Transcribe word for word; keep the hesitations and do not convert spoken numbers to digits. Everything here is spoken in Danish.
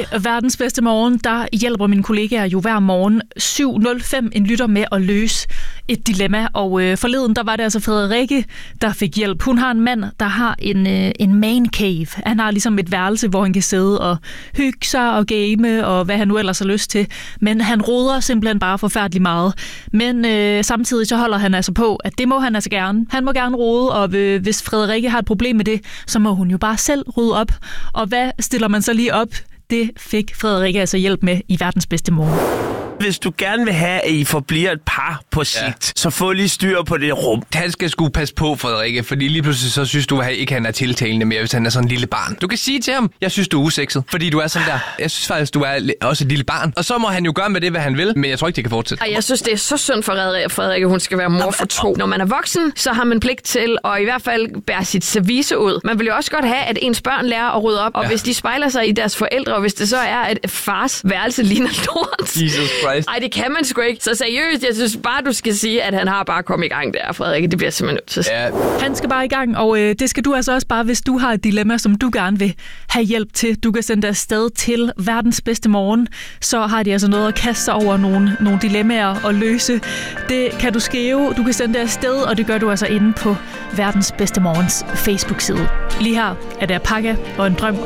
Verdens bedste morgen, der hjælper mine kollegaer jo hver morgen syv nul fem en lytter med at løse et dilemma. Og øh, forleden, der var det altså Frederikke, der fik hjælp. Hun har en mand, der har en, øh, en man cave. Han har ligesom et værelse, hvor han kan sidde og hygge sig og game og hvad han nu ellers har lyst til. Men han roder simpelthen bare forfærdeligt meget. Men øh, samtidig så holder han altså på, at det må han altså gerne. Han må gerne rode, og øh, hvis Frederikke har et problem med det, så må hun jo bare selv rydde op. Og hvad stiller man så lige op? Det fik Frederikke altså hjælp med i Verdens bedste morgen. Hvis du gerne vil have, at I forbliver et par på sigt, ja. så få lige styr på det rum. Han skal sgu passe på, Frederikke, fordi lige pludselig så synes du at ikke, han er tiltalende mere, hvis han er sådan en lille barn. Du kan sige til ham, jeg synes, du er usekset, fordi du er sådan der. Jeg synes faktisk, du er også et lille barn. Og så må han jo gøre med det, hvad han vil, men jeg tror ikke, det kan fortsætte. Og jeg synes, det er så synd for Frederikke, hun skal være mor for to. Når man er voksen, så har man pligt til at i hvert fald bære sit service ud. Man vil jo også godt have, at ens børn lærer at rydde op, og ja. hvis de spejler sig i deres forældre, og hvis det så er, at fars værelse ligner lort. Jesus Christ. Ej, det kan man sgu ikke. Så seriøst, jeg synes bare, du skal sige, at han har bare kommet i gang der, Frederikke. Det bliver simpelthen nødt til. Ja. Han skal bare i gang, og øh, det skal du altså også bare, hvis du har et dilemma, som du gerne vil have hjælp til. Du kan sende dig afsted til Verdens bedste morgen. Så har de altså noget at kaste sig over nogle, nogle dilemmaer og løse. Det kan du skrive. Du kan sende dig afsted, og det gør du altså inde på Verdens bedste morgens Facebook-side. Lige her er der Pakka og en drøm